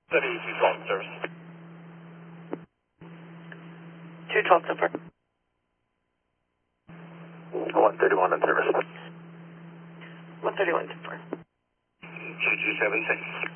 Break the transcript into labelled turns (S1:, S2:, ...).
S1: City 212 in service.
S2: 212 so far.
S1: 131 in service.
S2: 131 so far.
S1: 2276.